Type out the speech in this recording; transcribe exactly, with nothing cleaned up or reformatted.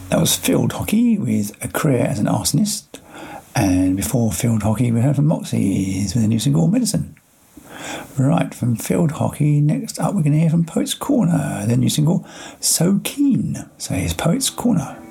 That was Field Hockey with A Career as an Arsonist. And before Field Hockey, we heard from Moxies with a new single, Medicine. Right, from Field Hockey, next up we're going to hear from Poets Corner, their new single, So Keen. So here's Poets Corner.